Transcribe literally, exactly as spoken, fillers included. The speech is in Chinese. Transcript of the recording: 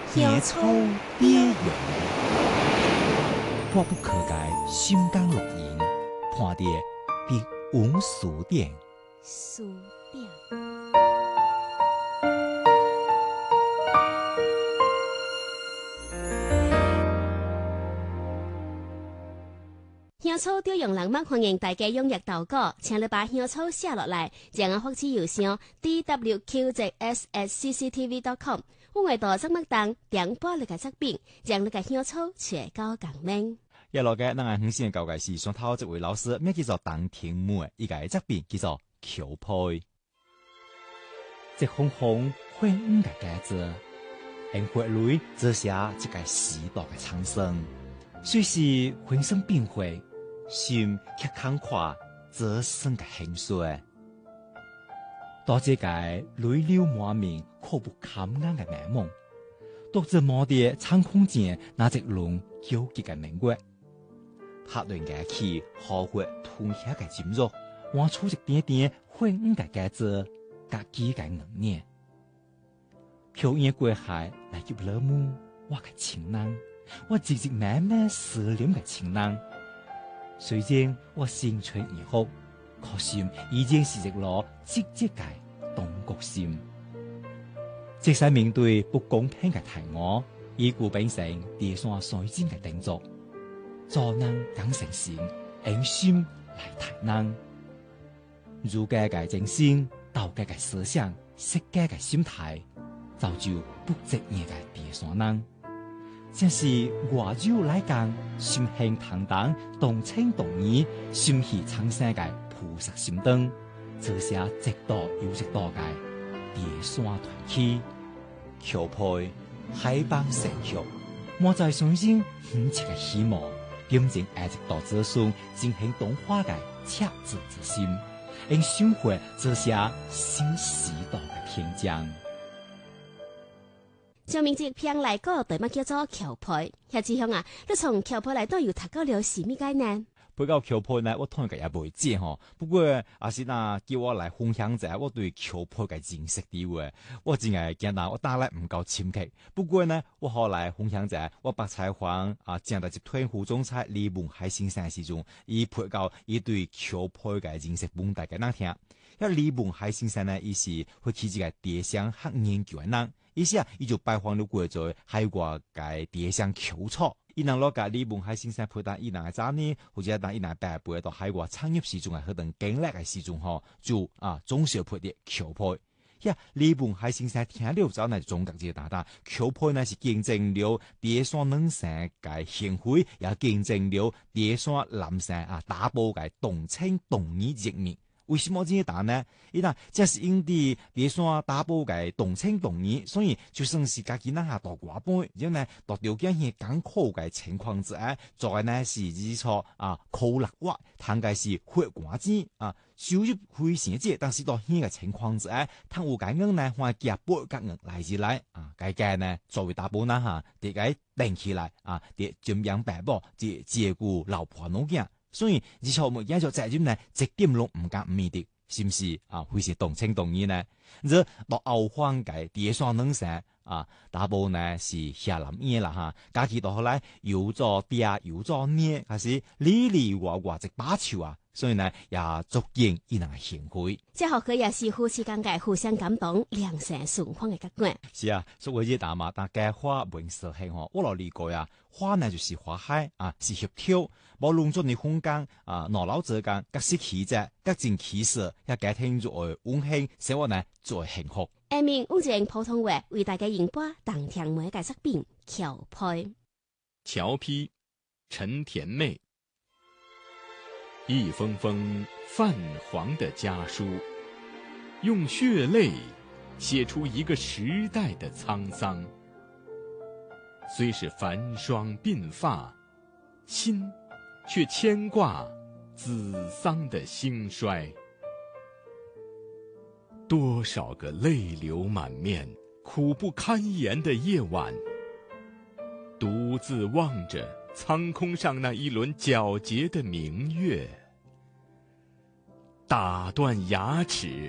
野草蝶蛹，破不可改心肝录音，看的比无数点。 数点。香草吊用人物歡迎大家踴躍投稿，請你把香草寫落來，讓我發至郵箱 d w q z s at c c t v dot com。我會到節目當點播你嘅作品，讓你嘅香草全高更名。 一路嘅，咱係很先嘅舊嘅是上頭這位老師，咩叫做當天母嘅，伊個作品叫做裘配。即紅紅花五個架子，紅花蕊則寫一個時代嘅蒼生，雖是渾身變化。心卻慷慨，這生嘅興衰。多這個淚流滿面、苦不堪言嘅美夢，獨自摸啲蒼空間那隻龍糾結嘅明月，他對嘅氣好活吞下嘅金肉，挖出一點點灰暗嘅架子，夾幾個硬念。飄遠過海來入了夢，我嘅情郎，我寂寂慢慢思念嘅情郎。雖然我青春已好，可心已經是一顆積極嘅東國心。即使面對不公平嘅題目，以故變成第三水晶嘅定作，做人更誠心，用心來談人。儒家嘅精神，道家嘅思想，釋家嘅心態，造就不職業嘅第三人。正是外州來講，心興坦蕩，動情動義，心繫蒼生嘅菩薩心燈，這些直道有直道嘅第三團體，裘配海邦成熟，莫在相信很切嘅希望，驗證愛直道之順，進行動化嘅赤子之心，應生活這些新時代嘅天將。 上面這篇來個對乜叫做裘配？夏志雄啊，你從裘配來都有讀過了是咩概念？ 配到裘配呢，我通日也未知吼。不過阿是那叫我來分享者，我對裘配嘅認識啲話，我真係驚到我打來唔夠深刻。不過呢，我後來分享者，我把採訪啊，正在接推胡總裁李文海先生時中，伊配到伊對裘配嘅認識問大家哪聽。因為李文海先生呢，伊是會起一個地上學研究嘅人。意思啊，伊就拜訪了過咗海外嘅地上裘草，伊能攞個李文海先生配搭伊能嘅早年，或者當伊能白背到海外產業時中嘅嗰段經歷嘅時中吼，就啊總是配啲裘配。呀，李文海先生聽了之後呢，總覺得大大裘配呢是見證了第三人生嘅行為，也見證了第三男生啊打波嘅動情動義一面。為什麼這些答呢？伊嗱，這是因啲第三打波嘅動情動義，所以就算是家己那下大寡杯，然後呢，大條件係艱苦嘅情況之下，做嘅呢是日錯啊，苦力活，談嘅是血汗錢啊，收入非常低，但是到呢個情況之下，貪有解硬呢，或夾波夾硬來自來啊，該嘅呢作為打波那下，啲個定起來啊，啲盡養白寶，啲照顧老婆老囝。所以，日後我們做責任呢，一點都唔敢唔面的，是唔是啊？會是動情動義呢？這到後方嘅第三人生啊，大部呢是下南嘢啦哈，假期到後來有做爹有做捏，還是里里外外一把手啊，所以呢也足見伊人嘅行為。 這學佢也是夫妻間嘅互相感動、良性循環嘅結果。 是啊，所以呢大嘛，但嘅花本色係嗬，我老理解啊，花呢就是花海啊，是協調。無論做你空間啊，腦腦之間，各式氣質，各種氣勢，也家庭作為溫馨，生活呢作為幸福。 下面我就用普通話為大家演播當天每個作品裘配。 裘批，陳甜妹。一封封泛黃的家書，用血淚寫出一個時代的滄桑。雖是繁霜鬢髮，心卻牽掛子桑的興衰。多少個淚流滿面、苦不堪言的夜晚，獨自望着蒼空上那一輪皎潔的明月，打斷牙齒